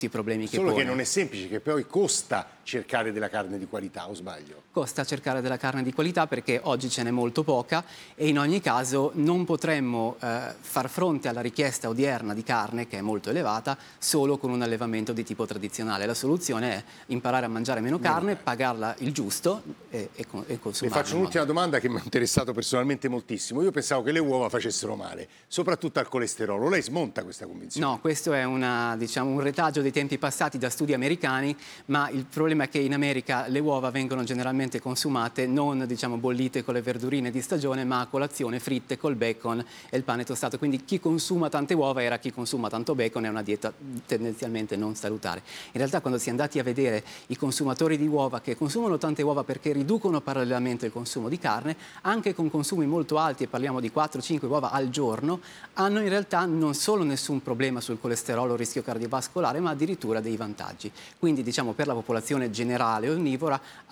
i problemi che Solo pone. che non è semplice, che poi costa cercare della carne di qualità, o sbaglio? Costa cercare della carne di qualità perché oggi ce n'è molto poca e in ogni caso non potremmo far fronte alla richiesta odierna di carne, che è molto elevata, solo con un allevamento di tipo tradizionale. La soluzione è imparare a mangiare meno carne, pagarla il giusto e Le consumarla. faccio un'ultima domanda che mi ha interessato personalmente moltissimo. Io pensavo che le uova facessero male, soprattutto al colesterolo. Lei smonta questa convinzione? No, questo è un retaggio dei tempi passati da studi americani, ma il problema è che in America le uova vengono generalmente consumate non bollite con le verdurine di stagione, ma a colazione fritte col bacon e il pane tostato. Quindi chi consuma tante uova era chi consuma tanto bacon, è una dieta tendenzialmente non salutare. In realtà quando si è andati a vedere i consumatori di uova che consumano tante uova perché riducono parallelamente il consumo di carne, anche con consumi molto alti, e parliamo di 4-5 uova al giorno, hanno in realtà non solo nessun problema sul colesterolo o rischio cardiovascolare, ma addirittura dei vantaggi. Quindi per la popolazione generale onnivora